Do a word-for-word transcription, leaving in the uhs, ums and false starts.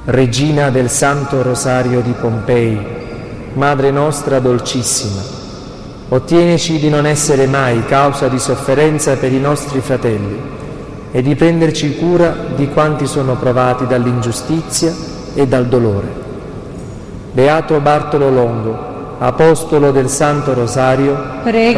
Regina del Santo Rosario di Pompei, Madre nostra dolcissima, ottienici di non essere mai causa di sofferenza per i nostri fratelli e di prenderci cura di quanti sono provati dall'ingiustizia e dal dolore. Beato Bartolo Longo, Apostolo del Santo Rosario, prega,